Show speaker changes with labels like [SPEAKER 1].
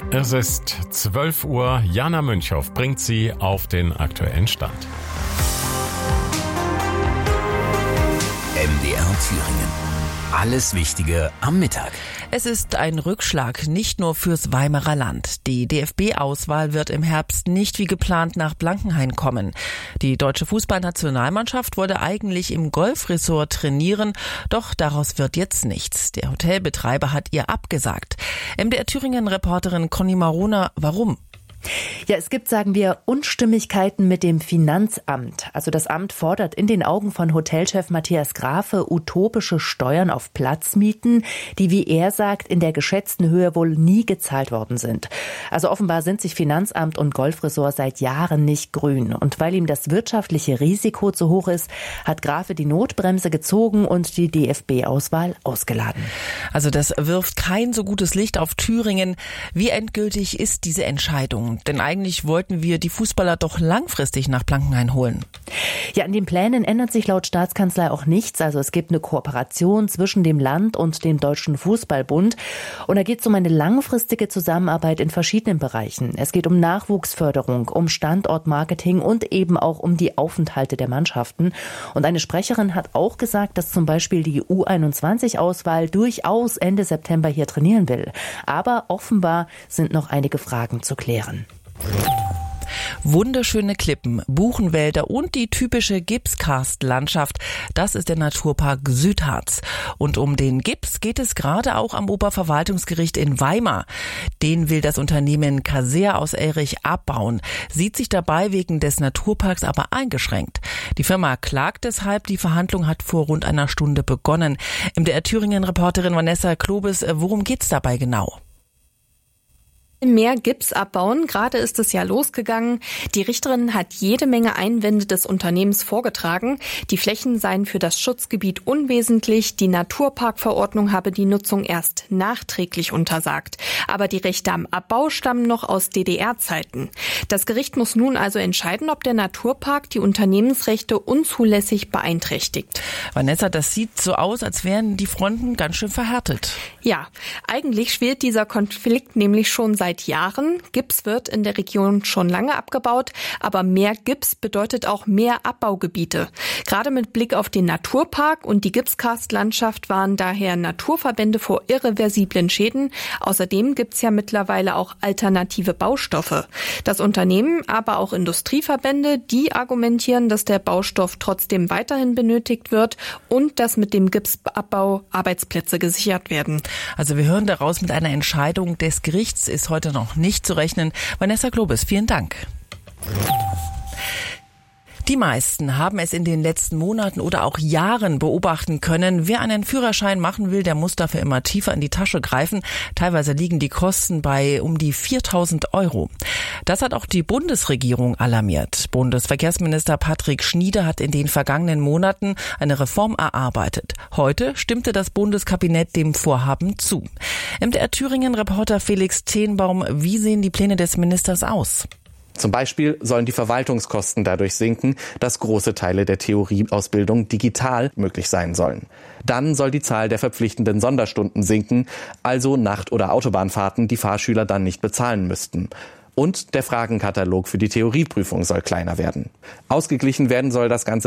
[SPEAKER 1] Es ist 12 Uhr. Jana Münchhoff bringt Sie auf den aktuellen Stand.
[SPEAKER 2] MDR Thüringen. Alles Wichtige am Mittag.
[SPEAKER 3] Es ist ein Rückschlag, nicht nur fürs Weimarer Land. Die DFB-Auswahl wird im Herbst nicht wie geplant nach Blankenhain kommen. Die deutsche Fußballnationalmannschaft wollte eigentlich im Golfresort trainieren, doch daraus wird jetzt nichts. Der Hotelbetreiber hat ihr abgesagt. MDR Thüringen-Reporterin Conny Marona, warum?
[SPEAKER 4] Ja, es gibt, sagen wir, Unstimmigkeiten mit dem Finanzamt. Also das Amt fordert in den Augen von Hotelchef Matthias Grafe utopische Steuern auf Platzmieten, die, wie er sagt, in der geschätzten Höhe wohl nie gezahlt worden sind. Also offenbar sind sich Finanzamt und Golfresort seit Jahren nicht grün. Und weil ihm das wirtschaftliche Risiko zu hoch ist, hat Grafe die Notbremse gezogen und die DFB-Auswahl ausgeladen.
[SPEAKER 3] Also das wirft kein so gutes Licht auf Thüringen. Wie endgültig ist diese Entscheidung? Denn eigentlich wollten wir die Fußballer doch langfristig nach Blankenhain holen.
[SPEAKER 4] Ja, an den Plänen ändert sich laut Staatskanzlei auch nichts. Also es gibt eine Kooperation zwischen dem Land und dem Deutschen Fußballbund. Und da geht es um eine langfristige Zusammenarbeit in verschiedenen Bereichen. Es geht um Nachwuchsförderung, um Standortmarketing und eben auch um die Aufenthalte der Mannschaften. Und eine Sprecherin hat auch gesagt, dass zum Beispiel die U21-Auswahl durchaus Ende September hier trainieren will. Aber offenbar sind noch einige Fragen zu klären.
[SPEAKER 3] Wunderschöne Klippen, Buchenwälder und die typische Gipskarstlandschaft, das ist der Naturpark Südharz. Und um den Gips geht es gerade auch am Oberverwaltungsgericht in Weimar. Den will das Unternehmen Kaser aus Elrich abbauen, sieht sich dabei wegen des Naturparks aber eingeschränkt. Die Firma klagt deshalb, die Verhandlung hat vor rund einer Stunde begonnen. MDR Thüringen-Reporterin Vanessa Klobes, worum geht's dabei genau?
[SPEAKER 5] Mehr Gips abbauen. Gerade ist es ja losgegangen. Die Richterin hat jede Menge Einwände des Unternehmens vorgetragen. Die Flächen seien für das Schutzgebiet unwesentlich. Die Naturparkverordnung habe die Nutzung erst nachträglich untersagt. Aber die Rechte am Abbau stammen noch aus DDR-Zeiten. Das Gericht muss nun also entscheiden, ob der Naturpark die Unternehmensrechte unzulässig beeinträchtigt.
[SPEAKER 3] Vanessa, das sieht so aus, als wären die Fronten ganz schön verhärtet.
[SPEAKER 5] Ja, eigentlich schwelt dieser Konflikt nämlich schon seit Jahren. Gips wird in der Region schon lange abgebaut, aber mehr Gips bedeutet auch mehr Abbaugebiete. Gerade mit Blick auf den Naturpark und die Gipskarstlandschaft waren daher Naturverbände vor irreversiblen Schäden. Außerdem gibt's ja mittlerweile auch alternative Baustoffe. Das Unternehmen, aber auch Industrieverbände, die argumentieren, dass der Baustoff trotzdem weiterhin benötigt wird und dass mit dem Gipsabbau Arbeitsplätze gesichert werden.
[SPEAKER 3] Also wir hören daraus, mit einer Entscheidung des Gerichts ist heute noch nicht zu rechnen. Vanessa Klobes, vielen Dank. Die meisten haben es in den letzten Monaten oder auch Jahren beobachten können. Wer einen Führerschein machen will, der muss dafür immer tiefer in die Tasche greifen. Teilweise liegen die Kosten bei um die 4.000 Euro. Das hat auch die Bundesregierung alarmiert. Bundesverkehrsminister Patrick Schnieder hat in den vergangenen Monaten eine Reform erarbeitet. Heute stimmte das Bundeskabinett dem Vorhaben zu. MDR Thüringen-Reporter Felix Tenbaum, wie sehen die Pläne des Ministers aus?
[SPEAKER 6] Zum Beispiel sollen die Verwaltungskosten dadurch sinken, dass große Teile der Theorieausbildung digital möglich sein sollen. Dann soll die Zahl der verpflichtenden Sonderstunden sinken, also Nacht- oder Autobahnfahrten, die Fahrschüler dann nicht bezahlen müssten. Und der Fragenkatalog für die Theorieprüfung soll kleiner werden. Ausgeglichen werden soll das Ganze